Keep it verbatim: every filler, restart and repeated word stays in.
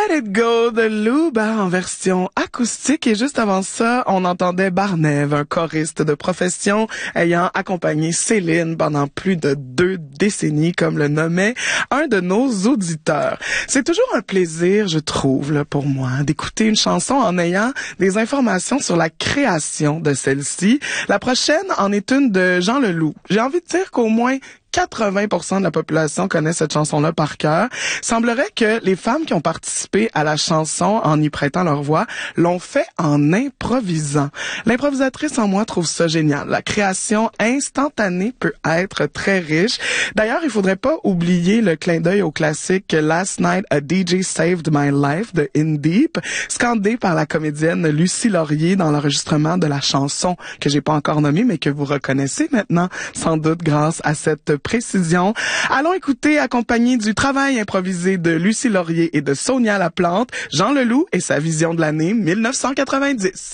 Let It Go de Luba en version acoustique. Et juste avant ça, on entendait Barnève, un choriste de profession ayant accompagné Céline pendant plus de deux décennies, comme le nommait un de nos auditeurs. C'est toujours un plaisir, je trouve, là, pour moi, d'écouter une chanson en ayant des informations sur la création de celle-ci. La prochaine en est une de Jean Leloup. J'ai envie de dire qu'au moins quatre-vingts pour cent de la population connaît cette chanson-là par cœur. Semblerait que les femmes qui ont participé à la chanson en y prêtant leur voix l'ont fait en improvisant. L'improvisatrice en moi trouve ça génial. La création instantanée peut être très riche. D'ailleurs, il faudrait pas oublier le clin d'œil au classique Last Night a D J Saved My Life de In Deep, scandé par la comédienne Lucie Laurier dans l'enregistrement de la chanson que j'ai pas encore nommée, mais que vous reconnaissez maintenant, sans doute grâce à cette précision. Allons écouter, accompagné du travail improvisé de Lucie Laurier et de Sonia Laplante, Jean Leloup et sa vision de l'année mille neuf cent quatre-vingt-dix.